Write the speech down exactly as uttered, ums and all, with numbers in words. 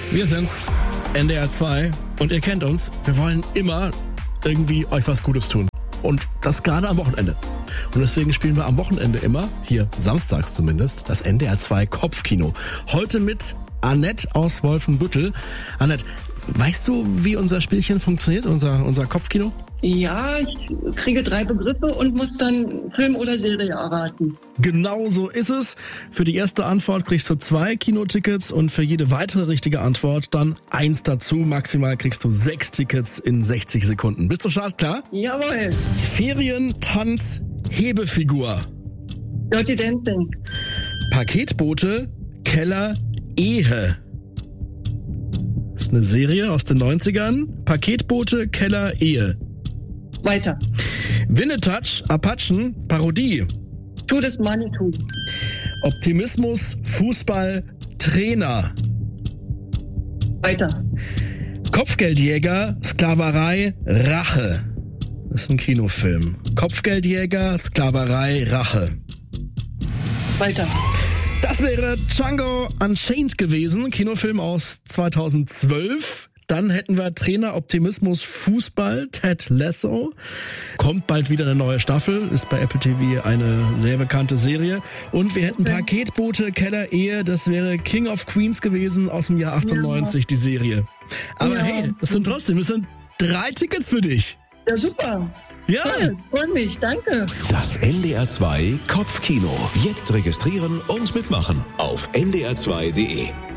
Wir sind's, N D R zwei, und ihr kennt uns. Wir wollen immer irgendwie euch was Gutes tun. Und das gerade am Wochenende. Und deswegen spielen wir am Wochenende immer, hier samstags zumindest, das N D R zwei Kopfkino. Heute mit Annette aus Wolfenbüttel. Annette, weißt du, wie unser Spielchen funktioniert, unser, unser Kopfkino? Ja, ich kriege drei Begriffe und muss dann Film oder Serie erraten. Genau so ist es. Für die erste Antwort kriegst du zwei Kinotickets und für jede weitere richtige Antwort dann eins dazu. Maximal kriegst du sechs Tickets in sechzig Sekunden. Bist du startklar? Jawohl. Ferien, Tanz, Hebefigur. Dirty Dancing. Paketboote, Keller, Ehe. Das ist eine Serie aus den neunzigern. Paketboote, Keller, Ehe. Weiter. Winnetouch, Apachen, Parodie. Tu das Manitou. Optimismus, Fußball, Trainer. Weiter. Kopfgeldjäger, Sklaverei, Rache. Das ist ein Kinofilm. Kopfgeldjäger, Sklaverei, Rache. Weiter. Das wäre Django Unchained gewesen, Kinofilm aus zweitausendzwölf. Dann hätten wir Trainer, Optimismus, Fußball, Ted Lasso. Kommt bald wieder eine neue Staffel, ist bei Apple T V eine sehr bekannte Serie. Und wir hätten Paketboote, Keller, Ehe, das wäre King of Queens gewesen aus dem Jahr achtundneunzig, ja. Die Serie. Aber ja. Hey, das sind trotzdem, das sind drei Tickets für dich. Ja, super. Ja. Toll, freue mich, danke. Das N D R zwei Kopfkino. Jetzt registrieren und mitmachen auf N D R zwei Punkt D E.